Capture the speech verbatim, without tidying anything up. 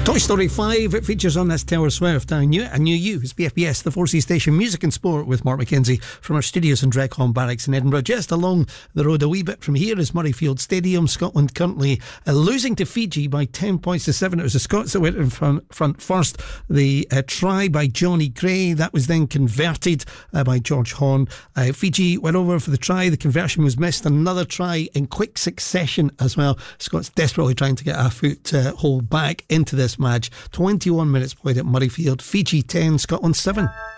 Toy Story five, it features on this Taylor Swift. I knew it, I knew you. It's B F B S, the four C station, music and sport with Mark McKenzie from our studios in Dreghorn Barracks in Edinburgh. Just along the road a wee bit from here is Murrayfield Stadium. Scotland currently uh, losing to Fiji by ten points to seven. It was the Scots that went in front, front first. The uh, try by Johnny Gray, that was then converted uh, by George Horn. Uh, Fiji went over for the try. The conversion was missed. Another try in quick succession as well. Scots desperately trying to get a foot uh, hold back into this match. twenty-one minutes played at Murrayfield. Fiji ten, Scotland seven.